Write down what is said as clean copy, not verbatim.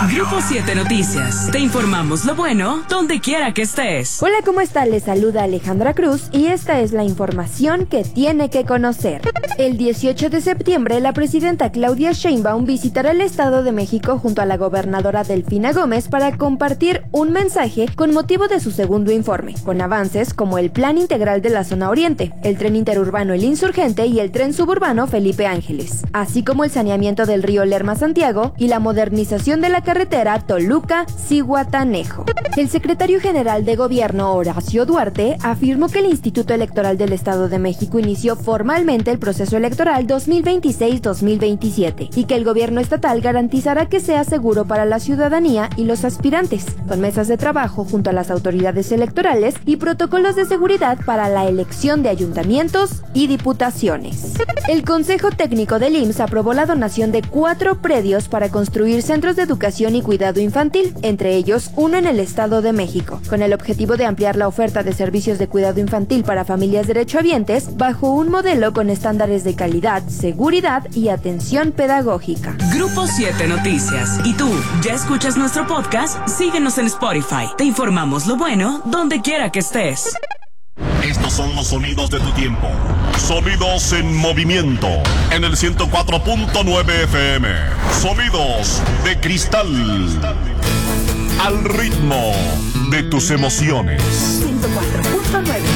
Grupo 7 Noticias. Te informamos lo bueno donde quiera que estés. Hola, ¿cómo está? Les saluda Alejandra Cruz y esta es la información que tiene que conocer. El 18 de septiembre, la presidenta Claudia Sheinbaum visitará el Estado de México junto a la gobernadora Delfina Gómez para compartir un mensaje con motivo de su segundo informe, con avances como el Plan Integral de la Zona Oriente, el Tren Interurbano El Insurgente y el Tren Suburbano Felipe Ángeles, así como el saneamiento del río Lerma-Santiago y la modernización de la carretera Toluca-Zihuatanejo. El secretario general de Gobierno, Horacio Duarte, afirmó que el Instituto Electoral del Estado de México inició formalmente el proceso electoral 2026-2027 y que el gobierno estatal garantizará que sea seguro para la ciudadanía y los aspirantes, con mesas de trabajo junto a las autoridades electorales y protocolos de seguridad para la elección de ayuntamientos y diputaciones. El Consejo Técnico del IMSS aprobó la donación de 4 predios para construir centros de educación y cuidado infantil, entre ellos uno en el Estado de México, con el objetivo de ampliar la oferta de servicios de cuidado infantil para familias derechohabientes bajo un modelo con estándares de calidad, seguridad y atención pedagógica. Grupo 7 Noticias. ¿Y tú, ya escuchas nuestro podcast? Síguenos en Spotify. Te informamos lo bueno donde quiera que estés. Estos son los sonidos de tu tiempo. Sonidos en movimiento. En el 104.9 FM. Sonidos de cristal. Al ritmo de tus emociones. 104.9